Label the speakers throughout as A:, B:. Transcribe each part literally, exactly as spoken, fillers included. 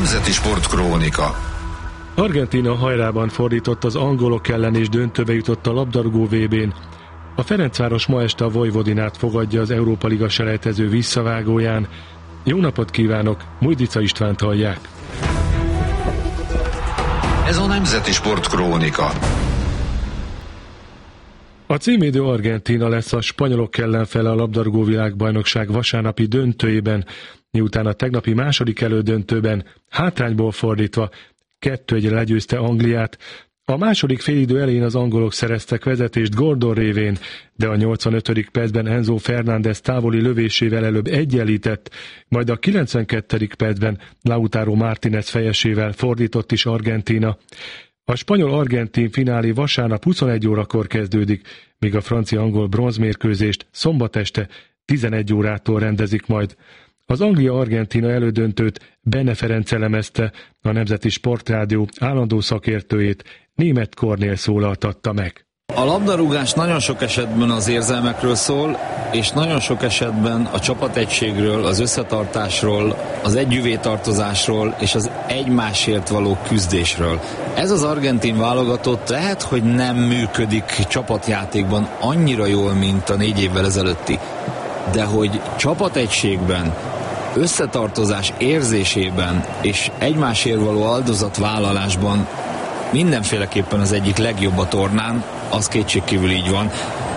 A: Nemzeti Sportkrónika.
B: Argentína hajrában fordított az angolok ellen és döntőbe jutott a labdarúgó vé bén. A Ferencváros ma este a Vojvodinát fogadja az Európa Liga selejtező visszavágóján. Jó napot kívánok, Mujdica Istvánt hallják.
A: Ez a Nemzeti Sportkrónika.
B: A címédő Argentína lesz a spanyolok ellenfele a labdarúgó világbajnokság vasárnapi döntőjében, miután a tegnapi második elődöntőben hátrányból fordítva kettő egyre legyőzte Angliát. A második félidő elején az angolok szereztek vezetést Gordon révén, de a nyolcvanötödik percben Enzo Fernández távoli lövésével előbb egyenlített, majd a kilencvenkettedik percben Lautaro Martínez fejesével fordított is Argentína. A spanyol-argentin finálé vasárnap huszonegy órakor kezdődik, míg a francia-angol bronzmérkőzést szombat este tizenegy órától rendezik majd. Az Anglia-Argentína elődöntőt Bene Ferenc elemezte, a Nemzeti Sportrádió állandó szakértőjét, Németh Kornél szólaltatta meg.
C: A labdarúgás nagyon sok esetben az érzelmekről szól, és nagyon sok esetben a csapategységről, az összetartásról, az együvé tartozásról és az egymásért való küzdésről. Ez az argentin válogatott lehet, hogy nem működik csapatjátékban annyira jól, mint a négy évvel ezelőtti, de hogy csapategységben, összetartozás érzésében és egymásért való áldozatvállalásban mindenféleképpen az egyik legjobb a tornán, az kétségkívül így van.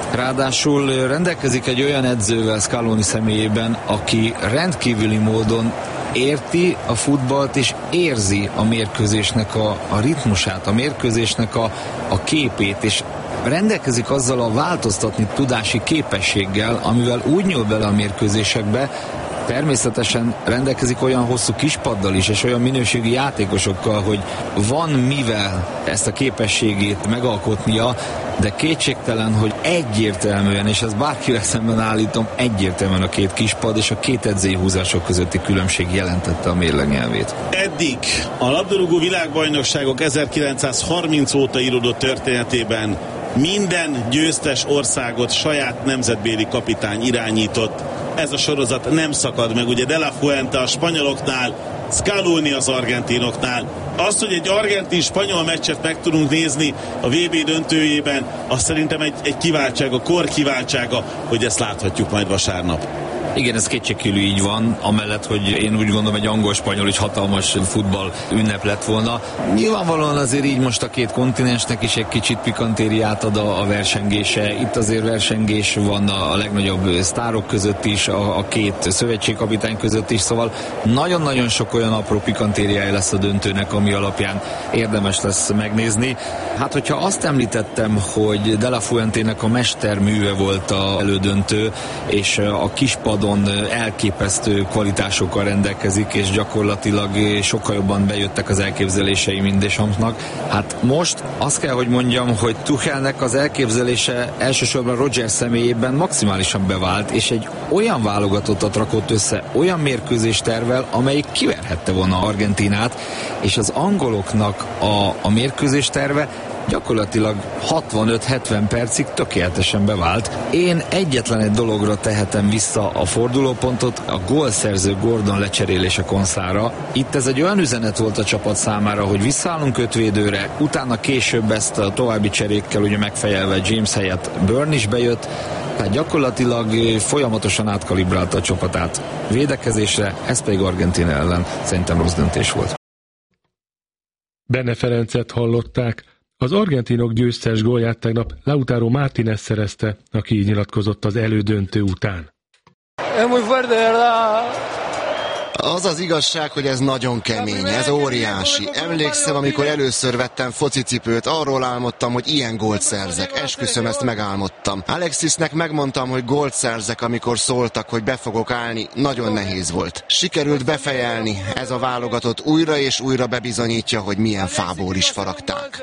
C: Ráadásul rendelkezik egy olyan edzővel Scaloni személyében, aki rendkívüli módon érti a futballt és érzi a mérkőzésnek a, a ritmusát, a mérkőzésnek a, a képét, és rendelkezik azzal a változtatni tudási képességgel, amivel úgy nyúl bele a mérkőzésekbe. Természetesen rendelkezik olyan hosszú kispaddal is, és olyan minőségi játékosokkal, hogy van mivel ezt a képességét megalkotnia, de kétségtelen, hogy egyértelműen, és ezt bárkivel szemben állítom, egyértelműen a két kispad és a két edzői húzások közötti különbség jelentette a mérleg nyelvét.
D: Eddig a labdarúgó világbajnokságok ezerkilencszázharminc óta íródott történetében minden győztes országot saját nemzetbéli kapitány irányított. Ez a sorozat nem szakad meg. Ugye De La Fuente a spanyoloknál, Scaloni az argentinoknál. Azt, hogy egy argentin-spanyol meccset meg tudunk nézni a vé bé döntőjében, az szerintem egy, egy kiváltság, a kor kiváltsága, hogy ezt láthatjuk majd vasárnap.
C: Igen, ez kétségkívül így van, amellett, hogy én úgy gondolom, egy angol-spanyol is hatalmas futball ünnep lett volna. Nyilvánvalóan azért így most a két kontinensnek is egy kicsit pikantériát ad a, a versengése. Itt azért versengés van a, a legnagyobb sztárok között is, a, a két szövetségkapitány között is, szóval nagyon-nagyon sok olyan apró pikantériája lesz a döntőnek, ami alapján érdemes lesz megnézni. Hát, hogyha azt említettem, hogy De La Fuentének a mesterműve volt az elődöntő, és a kispadon elképesztő kvalitásokkal rendelkezik, és gyakorlatilag sokkal jobban bejöttek az elképzelései Mindesampnak. Hát most azt kell, hogy mondjam, hogy Tuchelnek az elképzelése elsősorban Roger személyében maximálisan bevált, és egy olyan válogatottat rakott össze, olyan mérkőzéstervvel, amelyik kiverhette volna Argentinát, és az angoloknak a, a mérkőzésterve gyakorlatilag hatvanöt-hetven percig tökéletesen bevált. Én egyetlen egy dologra tehetem vissza a fordulópontot, a gólszerző Gordon lecserélése Konszára. Itt ez egy olyan üzenet volt a csapat számára, hogy visszaállunk ötvédőre, utána később ezt a további cserékkel ugye megfejelve James helyett Burn is bejött, tehát gyakorlatilag folyamatosan átkalibrálta a csapatát védekezésre, ez pedig Argentína ellen szerintem rossz döntés volt.
B: Bene Ferencet hallották. Az argentinok győztes gólját tegnap Lautaro Martínez szerezte, aki így nyilatkozott az elődöntő után.
E: Az az igazság, hogy ez nagyon kemény, ez óriási. Emlékszem, amikor először vettem focicipőt, arról álmodtam, hogy ilyen gólt szerzek. Esküszöm, ezt megálmodtam. Alexisnek megmondtam, hogy gólt szerzek, amikor szóltak, hogy be fogok állni. Nagyon nehéz volt. Sikerült befejelni. Ez a válogatott újra és újra bebizonyítja, hogy milyen fából is faragták.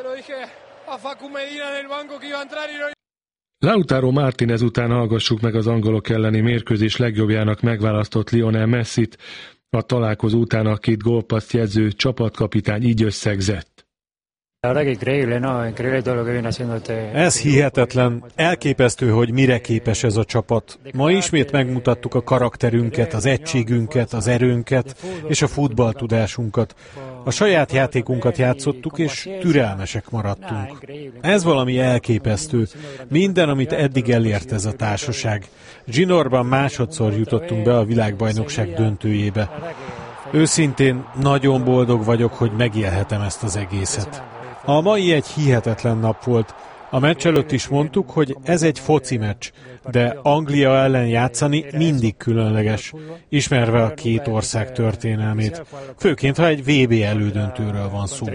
B: Lautaro Martínez után hallgassuk meg az angolok elleni mérkőzés legjobbjának megválasztott Lionel Messit. A találkozó után a két gólpasszt jegyző csapatkapitány így összegzett.
F: Ez hihetetlen, elképesztő, hogy mire képes ez a csapat. Ma ismét megmutattuk a karakterünket, az egységünket, az erőnket és a futballtudásunkat. A saját játékunkat játszottuk, és türelmesek maradtunk. Ez valami elképesztő. Minden, amit eddig elért ez a társaság. Ginorban másodszor jutottunk be a világbajnokság döntőjébe. Őszintén nagyon boldog vagyok, hogy megélhetem ezt az egészet. A mai egy hihetetlen nap volt. A meccs előtt is mondtuk, hogy ez egy foci meccs, de Anglia ellen játszani mindig különleges, ismerve a két ország történelmét. Főként, ha egy vé bé elődöntőről van szó.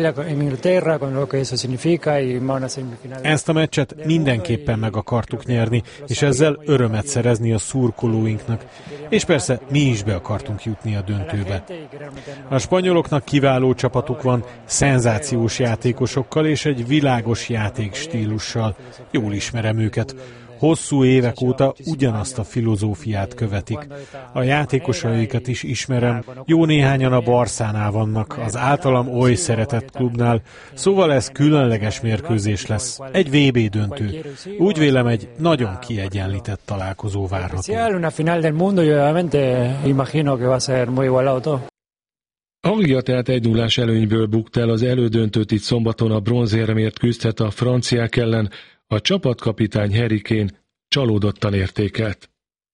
F: Ezt a meccset mindenképpen meg akartuk nyerni, és ezzel örömet szerezni a szurkolóinknak. És persze mi is be akartunk jutni a döntőbe. A spanyoloknak kiváló csapatuk van, szenzációs játékosokkal és egy világos játékstílussal. Jól ismerem őket. Hosszú évek óta ugyanazt a filozófiát követik. A játékosaikat is ismerem, jó néhányan a Barszánál vannak, az általam oly szeretett klubnál, szóval ez különleges mérkőzés lesz. Egy vé bé döntő. Úgy vélem, egy nagyon kiegyenlített találkozó várható.
B: Anglia tehát egy nullás előnyből bukt el az elődöntőt, itt szombaton a bronzérmért küzdhet a franciák ellen. A csapatkapitány Harry Kane csalódottan értékelt.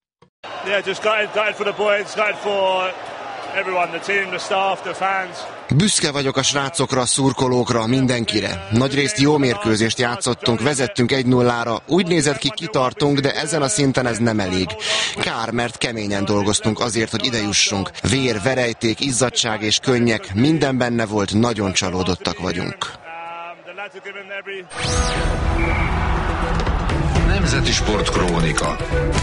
E: Büszke vagyok a srácokra, a szurkolókra, mindenkire. Nagyrészt jó mérkőzést játszottunk, vezettünk egy nullára. Úgy nézett ki, kitartunk, de ezen a szinten ez nem elég. Kár, mert keményen dolgoztunk azért, hogy ide jussunk. Vér, verejték, izzadság és könnyek, minden benne volt, nagyon csalódottak vagyunk.
A: Nemzeti Sportkrónika.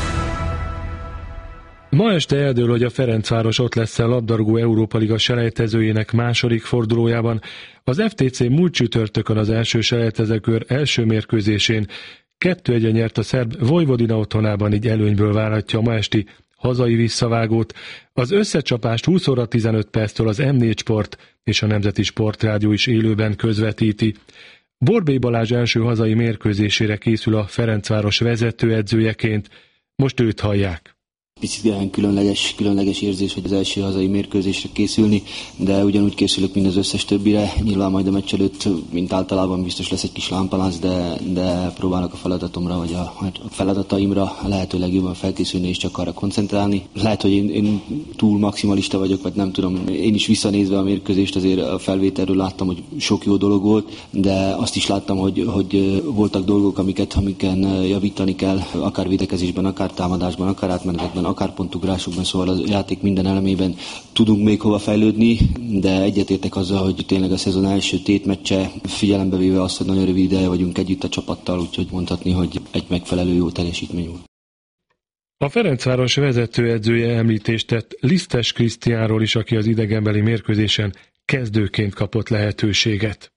B: Ma este eldől, hogy a Ferencváros ott lesz a labdarúgó Európa Liga selejtezőjének második fordulójában. Az ef té cé múlt csütörtökön az első selejtezőkör első mérkőzésén kettő egyre nyert a szerb Vojvodina otthonában, így előnyből várhatja a ma esti hazai visszavágót. Az összecsapást húsz óra tizenöt perctől az em négy Sport és a Nemzeti Sportrádió is élőben közvetíti. Borbély Balázs első hazai mérkőzésére készül a Ferencváros vezetőedzőjeként. Most őt hallják.
G: Picit ilyen különleges, különleges érzés, hogy az első hazai mérkőzésre készülni, de ugyanúgy készülök, mint az összes többire. Nyilván majd a meccs előtt, mint általában biztos lesz egy kis lámpalánc, de, de próbálok a feladatomra, vagy a, a feladataimra lehető legjobban felkészülni és csak arra koncentrálni. Lehet, hogy én, én túl maximalista vagyok, vagy nem tudom. Én is visszanézve a mérkőzést azért a felvételről láttam, hogy sok jó dolog volt, de azt is láttam, hogy, hogy voltak dolgok, amiket, amiken javítani kell, akár védekezésben, akár támadásban, akár átmenetekben, akár pontugrásokban, szóval a játék minden elemében tudunk még hova fejlődni, de egyetértek azzal, hogy tényleg a szezon első tétmeccse, figyelembe véve azt, hogy nagyon rövid ideje vagyunk együtt a csapattal, úgyhogy mondhatni, hogy egy megfelelő jó teljesítmény volt.
B: A Ferencváros vezetőedzője említést tett Lisztes Krisztiánról is, aki az idegenbeli mérkőzésen kezdőként kapott lehetőséget.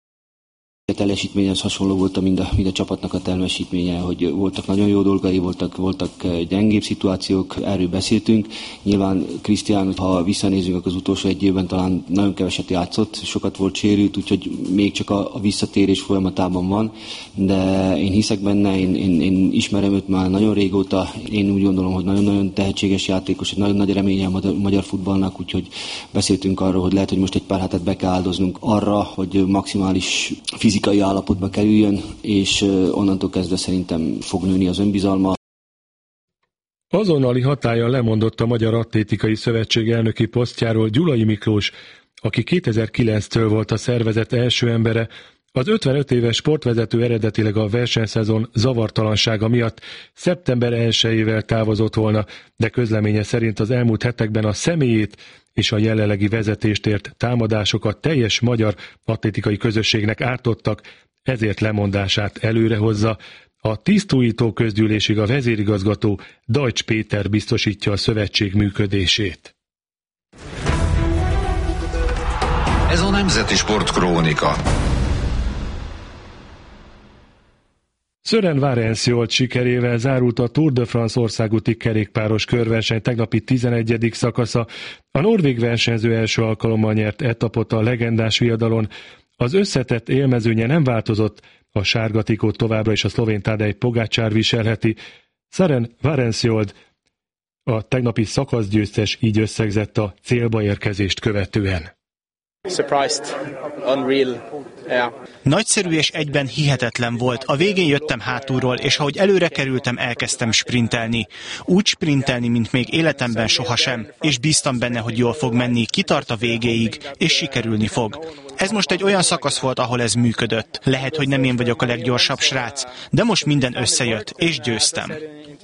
G: A teljesítményhez hasonló volt mind a, mind a csapatnak a teljesítménye, hogy voltak nagyon jó dolgai, voltak, voltak gyengébb szituációk, erről beszéltünk. Nyilván Krisztián, ha visszanézünk, akkor az utolsó egy évben talán nagyon keveset játszott, sokat volt sérült, úgyhogy még csak a, a visszatérés folyamatában van, de én hiszek benne, én, én, én ismerem őt már nagyon régóta, én úgy gondolom, hogy nagyon-nagyon tehetséges játékos, egy nagyon nagy reménye a magyar, magyar futballnak, úgyhogy beszéltünk arról, hogy lehet, hogy most egy pár hetet be kell áldoznunk arra, hogy maximális fizikai állapotba kerüljön, és onnantól kezdve szerintem fog nőni az önbizalma.
B: Azonnali hatállyal lemondott a Magyar Atlétikai Szövetség elnöki posztjáról Gyulai Miklós, aki kétezer-kilenctől volt a szervezet első embere. Az ötvenöt éves sportvezető eredetileg a versenyszezon zavartalansága miatt szeptember elsejével távozott volna, de közleménye szerint az elmúlt hetekben a személyét és a jelenlegi vezetést ért támadásokat teljes magyar atlétikai közösségnek ártottak, ezért lemondását előrehozza. A tisztújító közgyűlésig a vezérigazgató Deutsch Péter biztosítja a szövetség működését.
A: Ez a Nemzeti Sportkrónika.
B: Søren Varensjold sikerével zárult a Tour de France országúti kerékpáros körverseny tegnapi tizenegyedik szakasza. A norvég versenyző első alkalommal nyert etapot a legendás viadalon. Az összetett élmezőnye nem változott, a sárga trikót továbbra is a szlovén Tadej Pogačar viselheti. Szaren Varensiold, a tegnapi szakaszgyőztes, így összegzett a célba érkezést követően.
H: Nagyszerű és egyben hihetetlen volt. A végén jöttem hátulról, és ahogy előre kerültem, elkezdtem sprintelni. Úgy sprintelni, mint még életemben sohasem, és bíztam benne, hogy jól fog menni, kitart a végéig, és sikerülni fog. Ez most egy olyan szakasz volt, ahol ez működött. Lehet, hogy nem én vagyok a leggyorsabb srác, de most minden összejött, és győztem.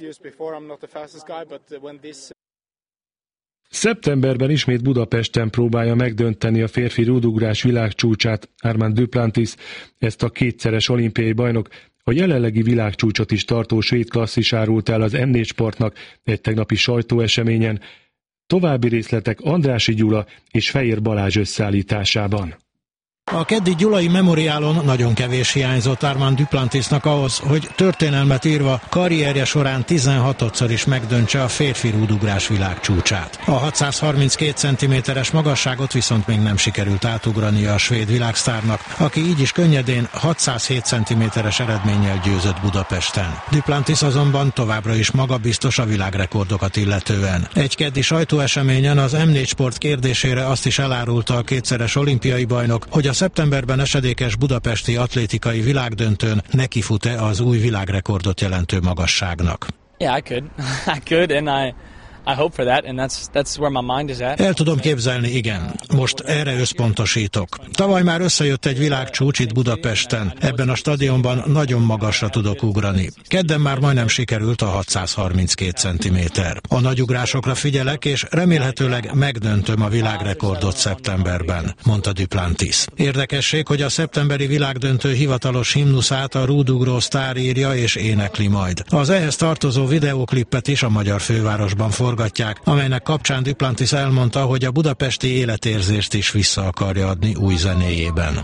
B: Szeptemberben ismét Budapesten próbálja megdönteni a férfi rúdugrás világcsúcsát Armand Duplantis, ezt a kétszeres olimpiai bajnok, a jelenlegi világcsúcsot is tartó svéd klasszis árult el az em négy Sportnak egy tegnapi sajtóeseményen. További részletek Andrássy Gyula és Fejér Balázs összeállításában.
I: A keddi gyulai memoriálon nagyon kevés hiányzott Armand Duplantisnak ahhoz, hogy történelmet írva karrierje során tizenhatodszor is megdöntse a férfi rúdugrás világcsúcsát. A hatszázharminckét centiméteres magasságot viszont még nem sikerült átugrania a svéd világsztárnak, aki így is könnyedén hatszázhét centiméteres eredménnyel győzött Budapesten. Duplantis azonban továbbra is magabiztos a világrekordokat illetően. Egy keddi sajtóeseményen az em négy Sport kérdésére azt is elárulta a kétszeres olimpiai bajnok, hogy a szeptemberben esedékes budapesti atlétikai világdöntőn nekifut-e az új világrekordot jelentő magasságnak.
J: Yeah, I could. I could and I I hope for that, and that's that's where my mind is at.
I: El tudom képzelni, igen. Most erre összpontosítok. Tavaly már összejött egy világcsúcs itt Budapesten. Ebben a stadionban nagyon magasra tudok ugrani. Kedden már majdnem sikerült a hatszázharminckét centiméter. A nagyugrásokra figyelek, és remélhetőleg megdöntöm a világrekordot szeptemberben, mondta Duplantis. Érdekesség, hogy a szeptemberi világdöntő hivatalos himnuszát a rúdugró sztár írja és énekli majd. Az ehhez tartozó videóklipet is a magyar fővárosban forgatják, amelynek kapcsán Duplantis elmondta, hogy a budapesti életérzést is vissza akarja adni új zenéjében.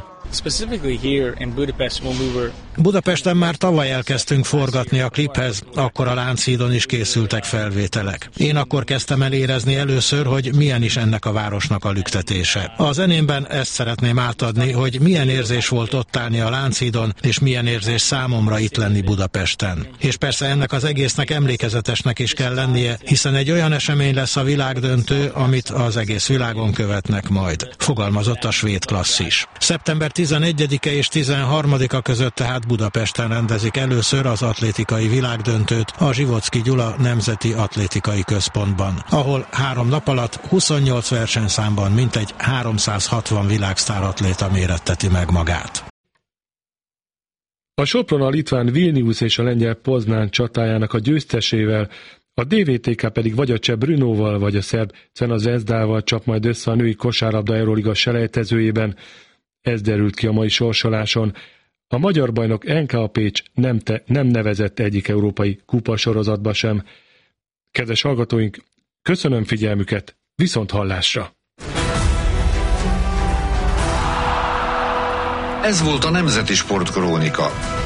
I: Budapesten már tavaly elkezdtünk forgatni a kliphez, akkor a Lánchídon is készültek felvételek. Én akkor kezdtem el érezni először, hogy milyen is ennek a városnak a lüktetése. A zenémben ezt szeretném átadni, hogy milyen érzés volt ott állni a Lánchídon, és milyen érzés számomra itt lenni Budapesten. És persze ennek az egésznek emlékezetesnek is kell lennie, hiszen egy olyan esemény lesz a világdöntő, amit az egész világon követnek majd, fogalmazott a svéd klasszis. Szeptember tizenegyedike és tizenharmadika között tehát Budapesten rendezik először az atlétikai világdöntőt a Zsivocki Gyula Nemzeti Atlétikai Központban, ahol három nap alatt huszonnyolc versenyszámban mintegy háromszázhatvan világsztár atléta méretteti meg magát.
B: A Sopron a litván Vilnius és a lengyel Poznán csatájának a győztesével, a dé vé té ká pedig vagy a cseh Brunóval, vagy a szerb Crvena Zvezdával csap majd össze a női kosárlabda Euroliga selejtezőjében. Ez derült ki a mai sorsoláson. A magyar bajnok en ká Pécs nem, te, nem nevezett egyik európai kupasorozatba sem. Kedves hallgatóink, köszönöm figyelmüket, viszont hallásra!
A: Ez volt a Nemzeti Sportkrónika.